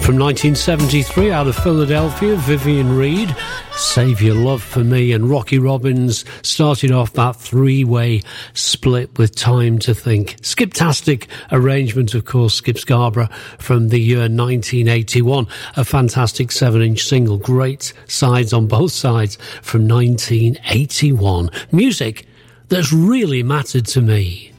From 1973, out of Philadelphia, Vivian Reed, Save Your Love for Me, and Rocky Robbins started off that three-way split with Time to Think. Skiptastic arrangement, of course, Skip Scarborough from the year 1981. A fantastic 7-inch single, great sides on both sides from 1981. Music that's really mattered to me.